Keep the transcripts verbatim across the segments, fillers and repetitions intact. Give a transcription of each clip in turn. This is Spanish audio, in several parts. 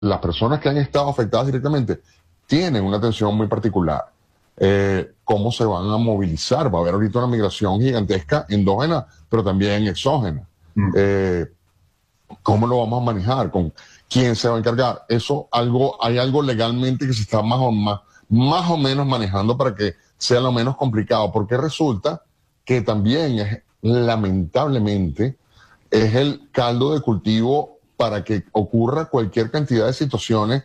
las personas que han estado afectadas directamente tienen una atención muy particular. Eh, ¿Cómo se van a movilizar? Va a haber ahorita una migración gigantesca, endógena, pero también exógena. Mm. Eh, ¿Cómo lo vamos a manejar? ¿Con quién se va a encargar? Eso algo, hay algo legalmente que se está más o, más, más o menos manejando para que sea lo menos complicado, porque resulta que también es, lamentablemente, es el caldo de cultivo para que ocurra cualquier cantidad de situaciones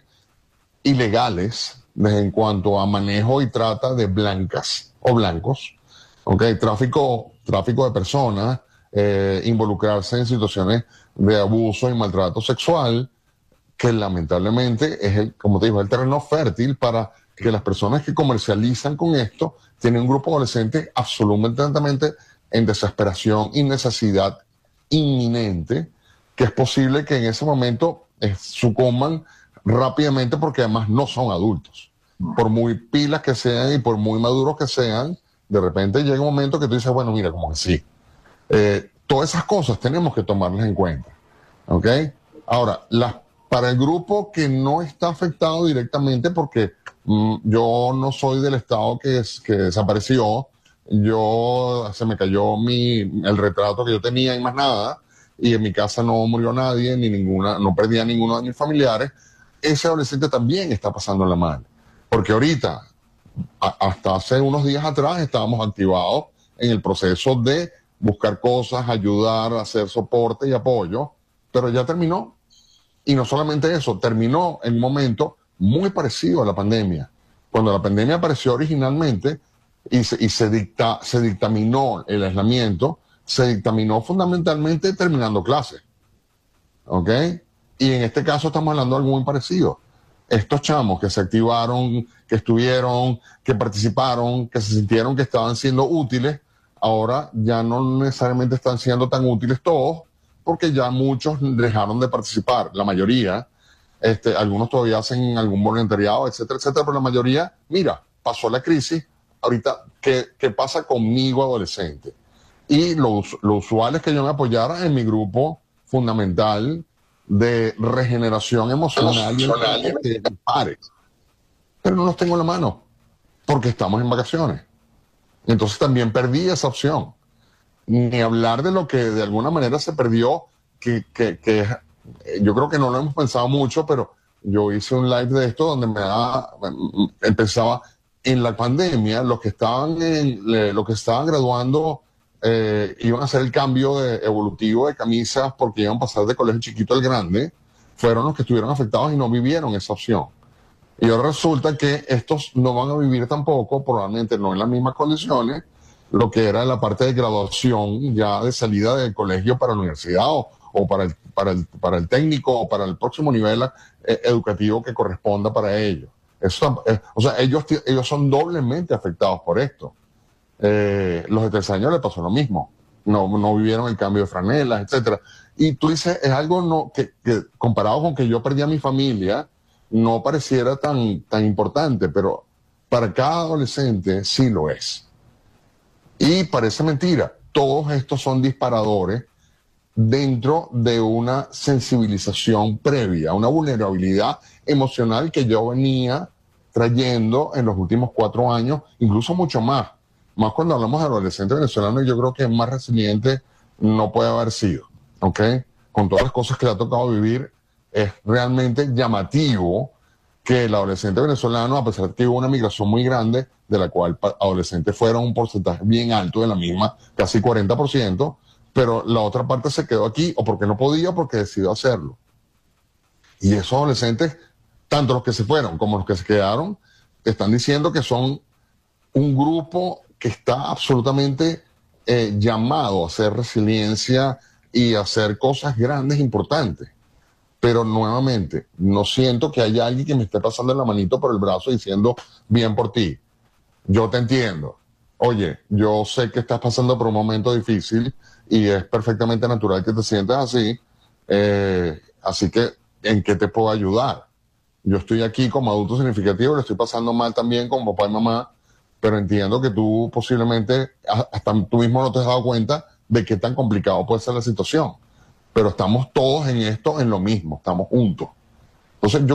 ilegales en cuanto a manejo y trata de blancas o blancos, ¿okay? Tráfico, tráfico de personas, eh, involucrarse en situaciones de abuso y maltrato sexual, que lamentablemente es, el, como te digo, el terreno fértil para que las personas que comercializan con esto tienen un grupo adolescente absolutamente en desesperación y necesidad inminente, que es posible que en ese momento eh, sucumban rápidamente porque además no son adultos. Por muy pilas que sean y por muy maduros que sean, de repente llega un momento que tú dices, bueno, mira, como que sí. Eh, todas esas cosas tenemos que tomarlas en cuenta. ¿Ok? Ahora, las, para el grupo que no está afectado directamente, porque mm, yo no soy del estado que, es, que desapareció, yo se me cayó mi, el retrato que yo tenía y más nada, y en mi casa no murió nadie, ni ninguna, no perdí a ninguno de mis familiares. Ese adolescente también está pasando la mal. Porque ahorita, a, hasta hace unos días atrás, estábamos activados en el proceso de buscar cosas, ayudar, hacer soporte y apoyo, pero ya terminó. Y no solamente eso, terminó en un momento muy parecido a la pandemia. Cuando la pandemia apareció originalmente y se, y se, dicta, se dictaminó el aislamiento, se dictaminó fundamentalmente terminando clases. ¿Ok? Y en este caso estamos hablando de algo muy parecido. Estos chamos que se activaron, que estuvieron, que participaron, que se sintieron que estaban siendo útiles, ahora ya no necesariamente están siendo tan útiles todos, porque ya muchos dejaron de participar, la mayoría, este, algunos todavía hacen algún voluntariado, etcétera, etcétera, pero la mayoría, mira, pasó la crisis, ahorita, ¿qué, qué pasa conmigo adolescente? Y lo, lo usual es que yo me apoyara en mi grupo fundamental de regeneración emocional y de pares. Pero no los tengo en la mano, porque estamos en vacaciones. Entonces también perdí esa opción. Ni hablar de lo que de alguna manera se perdió, que, que, que yo creo que no lo hemos pensado mucho, pero yo hice un live de esto donde me da, empezaba en la pandemia, los que estaban, en, los que estaban graduando eh, iban a hacer el cambio de, evolutivo de camisas porque iban a pasar de colegio chiquito al grande, fueron los que estuvieron afectados y no vivieron esa opción. Y ahora resulta que estos no van a vivir tampoco, probablemente no en las mismas condiciones, lo que era la parte de graduación ya de salida del colegio para la universidad o, o para, el, para, el, para el técnico o para el próximo nivel eh, educativo que corresponda para ellos. Eso, eh, o sea, ellos, ellos son doblemente afectados por esto. Eh, los de tres años les pasó lo mismo. No, no vivieron el cambio de franelas, etcétera. Y tú dices, es algo no, que, que comparado con que yo perdí a mi familia, no pareciera tan, tan importante, pero para cada adolescente sí lo es. Y parece mentira, todos estos son disparadores dentro de una sensibilización previa, una vulnerabilidad emocional que yo venía trayendo en los últimos cuatro años, incluso mucho más. Más cuando hablamos de adolescentes venezolanos, yo creo que más resiliente no puede haber sido, ¿ok? Con todas las cosas que le ha tocado vivir, es realmente llamativo que el adolescente venezolano, a pesar de que hubo una migración muy grande, de la cual adolescentes fueron un porcentaje bien alto de la misma, casi cuarenta por ciento, pero la otra parte se quedó aquí, o porque no podía, o porque decidió hacerlo. Y esos adolescentes, tanto los que se fueron como los que se quedaron, están diciendo que son un grupo que está absolutamente eh, llamado a hacer resiliencia y a hacer cosas grandes, importantes. Pero nuevamente, no siento que haya alguien que me esté pasando la manito por el brazo diciendo, bien por ti, yo te entiendo. Oye, yo sé que estás pasando por un momento difícil y es perfectamente natural que te sientas así, eh, así que, ¿en qué te puedo ayudar? Yo estoy aquí como adulto significativo, lo estoy pasando mal también con papá y mamá, pero entiendo que tú posiblemente, hasta tú mismo no te has dado cuenta de qué tan complicado puede ser la situación. Pero estamos todos en esto, en lo mismo, estamos juntos. Entonces, yo